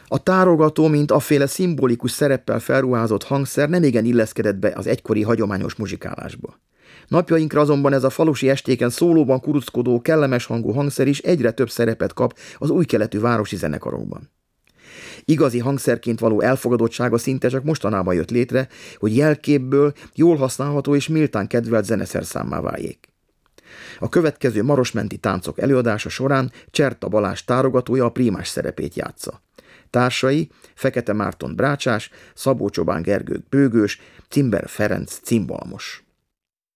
A tárogató, mint afféle szimbolikus szereppel felruházott hangszer nemigen illeszkedett be az egykori hagyományos muzsikálásba. Napjainkra azonban ez a falusi estéken szólóban kuruckodó, kellemes hangú hangszer is egyre több szerepet kap az új keletű városi zenekarokban. Igazi hangszerként való elfogadottsága szinte csak mostanában jött létre, hogy jelképből jól használható és méltán kedvelt zeneszerszámmá váljék. A következő marosmenti táncok előadása során Cserta Balázs tárogatója a prímás szerepét játsza. Társai Fekete Márton brácsás, Szabó Csobán Gergő bőgős, Cimber Ferenc cimbalmos.